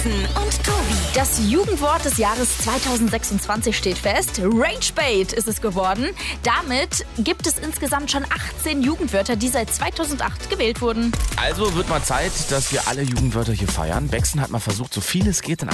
Und Tobi. Das Jugendwort des Jahres 2026 steht fest. Ragebait ist es geworden. Damit gibt es insgesamt schon 18 Jugendwörter, die seit 2008 gewählt wurden. Also wird mal Zeit, dass wir alle Jugendwörter hier feiern. Bexen hat mal versucht, so viel es geht in